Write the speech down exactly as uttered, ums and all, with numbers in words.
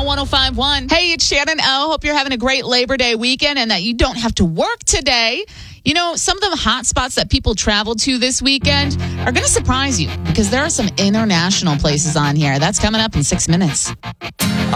one oh five point one. Hey, it's Shannon O. Hope you're having a great Labor Day weekend and that you don't have to work today. You know, some of the hot spots that people travel to this weekend are going to surprise you because there are some international places on here. That's coming up in six minutes.